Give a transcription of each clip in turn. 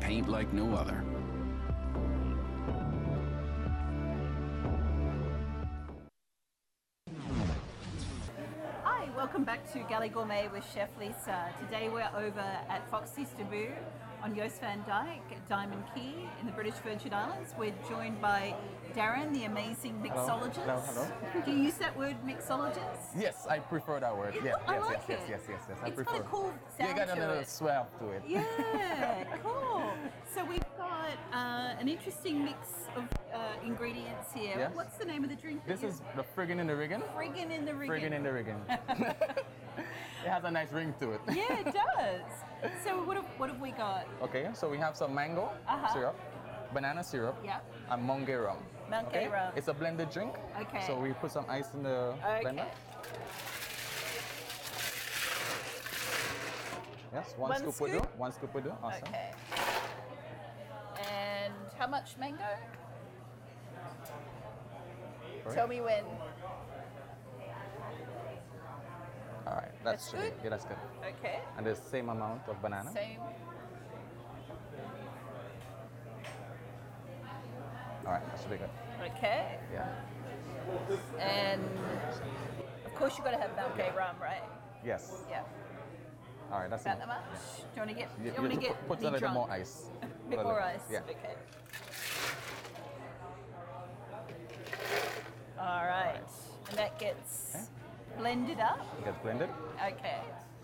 paint like no other. Hi, welcome back to Galley Gourmet with Chef Lisa. Today we're over at Foxy's Taboo on Joost van Dyke at Diamond Key in the British Virgin Islands. We're joined by Darren, the amazing mixologist. Hello. Do you use that word, mixologist? Yes, I prefer that word. Yes, I it's prefer. got a cool sound You got a to little it. swell to it. Yeah, cool. So we've got an interesting mix of ingredients here. Yes. What's the name of the drink? This is the friggin' in the riggin. Friggin' in the Riggin. Friggin' in the riggin. It has a nice ring to it. Yeah, it does. So what have we got? Okay, so we have some mango syrup, banana syrup, Yeah. and Monkey rum. Monkey rum. It's a blended drink. Okay. So we put some ice in the blender. Yes, one scoop will do. One scoop will do. Awesome. Okay. And how much mango? Sorry? Tell me when. All right, that's That's good? Yeah, that's good. Okay. And the same amount of banana. Same. All right, that should be good. Okay. Yeah. And of course you've got to have Monkey rum, right? Yes. Yeah. All right, that's About that enough. much? Do you want to get? Yeah. Do you want to get put me a little drunk? more ice. A bit more ice. Yeah. Okay. All right. And that gets blended up. It gets blended. Okay.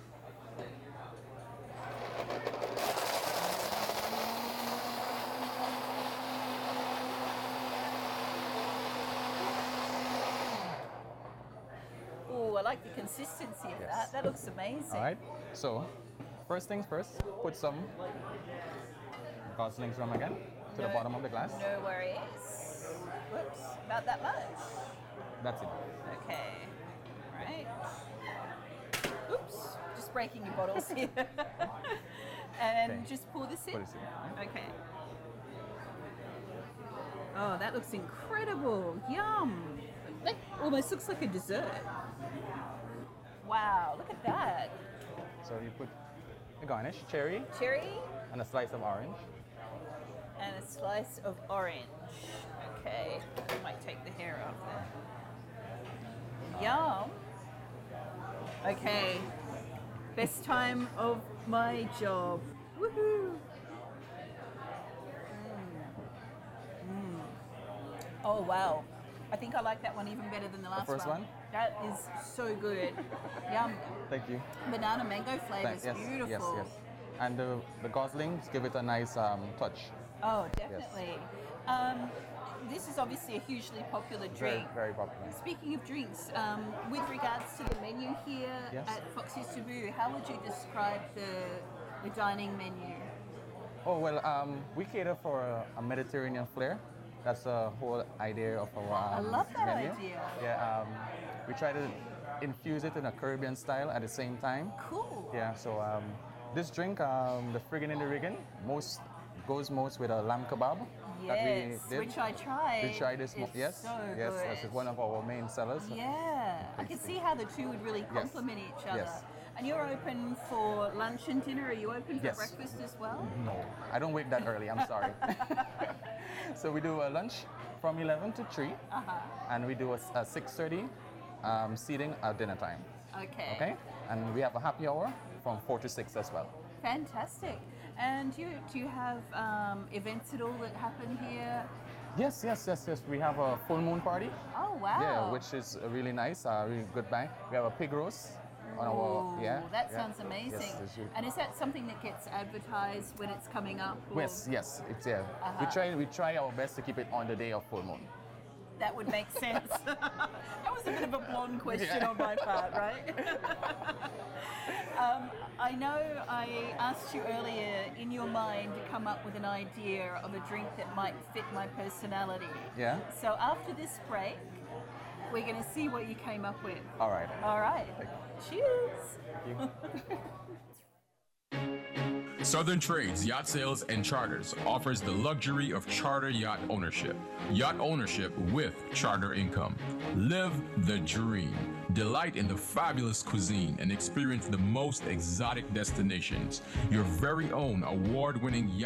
Oh, I like the consistency of Yes. that. That looks amazing. All right. So, first things first, put some Gosling's rum again to the bottom of the glass. No worries. Whoops, about that much. That's it. Okay. Right. Oops, just breaking your bottles here. And Okay. just pour this in. Pour this in, right? Okay. Oh, that looks incredible. Yum. That almost looks like a dessert. Wow, look at that. So you put the garnish, cherry, Cherry and a slice of orange. and a slice of orange. Okay, I might take the hair off there. Yum. Okay, best time of my job. Woohoo! Oh wow, I think I like that one even better than the last first one? That is so good. Yum. Thank you. Banana mango flavor is Yes, beautiful. yes. And the Goslings give it a nice touch. Oh, definitely. This is obviously a hugely popular Very, drink. very popular. Speaking of drinks, with regards to the menu here Yes. at Foxy's Taboo, how would you describe the dining menu? Oh, well, we cater for a Mediterranean flair. That's the whole idea of our I love that menu. idea. Yeah, we try to infuse it in a Caribbean style at the same time. Cool. Yeah, so this drink, the friggin' in the riggin, goes most with a lamb kebab that we Yes, did. which I tried. We tried this, It's yes, so yes, good. this is one of our main sellers. Yeah, I can see how the two would really Yes. complement each other. Yes. And you're open for lunch and dinner. Are you open for Yes. breakfast as well? No, I don't wake that early. I'm sorry. So we do a lunch from 11 to 3, and we do a 6:30 seating at dinner time. Okay. Okay, and we have a happy hour from 4 to 6 as well. Fantastic. And do you have events at all that happen here? Yes. We have a full moon party. Oh wow. Yeah, which is really nice, really good bang. We have a pig roast on our, Ooh, that yeah. sounds amazing. Yes, it's really- And is that something that gets advertised when it's coming up? or- Yes, it's yeah. We try our best to keep it on the day of full moon. That would make sense. That was a bit of a blonde question on my part, right? I know I asked you earlier in your mind to come up with an idea of a drink that might fit my personality. Yeah. So after this break, we're going to see what you came up with. All right. All right. Cheers. Thank you. Southern Trades Yacht Sales and Charters offers the luxury of charter yacht ownership. Yacht ownership with charter income. Live the dream. Delight in the fabulous cuisine and experience the most exotic destinations. Your very own award-winning yacht